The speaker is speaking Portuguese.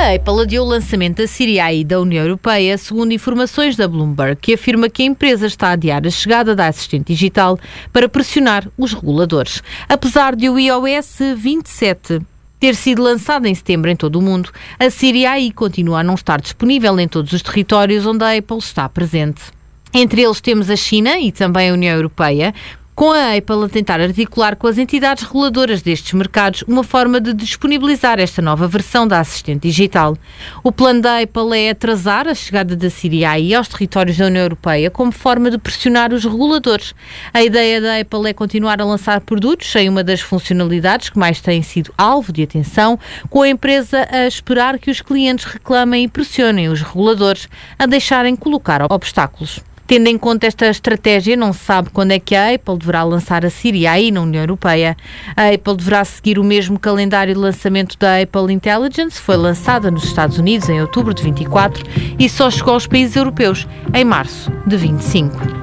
A Apple adiou o lançamento da Siri AI da União Europeia, segundo informações da Bloomberg, que afirma que a empresa está a adiar a chegada da assistente digital para pressionar os reguladores. Apesar de o iOS 27 ter sido lançado em setembro em todo o mundo, a Siri AI continua a não estar disponível em todos os territórios onde a Apple está presente. Entre eles temos a China e também a União Europeia, com a Apple a tentar articular com as entidades reguladoras destes mercados uma forma de disponibilizar esta nova versão da assistente digital. O plano da Apple é atrasar a chegada da Siri AI aos territórios da União Europeia como forma de pressionar os reguladores. A ideia da Apple é continuar a lançar produtos sem uma das funcionalidades que mais têm sido alvo de atenção, com a empresa a esperar que os clientes reclamem e pressionem os reguladores a deixarem colocar obstáculos. Tendo em conta esta estratégia, não se sabe quando é que a Apple deverá lançar a Siri AI na União Europeia. A Apple deverá seguir o mesmo calendário de lançamento da Apple Intelligence, foi lançada nos Estados Unidos em outubro de 24 e só chegou aos países europeus em março de 25.